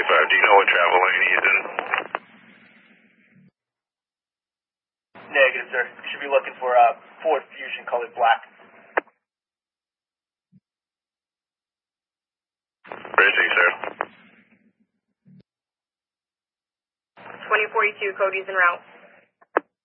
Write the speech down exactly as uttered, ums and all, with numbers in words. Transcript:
forty-five, do you know what travel lane he's in? Negative, sir. You should be looking for uh, Ford Fusion colored black. Where is he, sir? twenty forty-two, Cody's en route.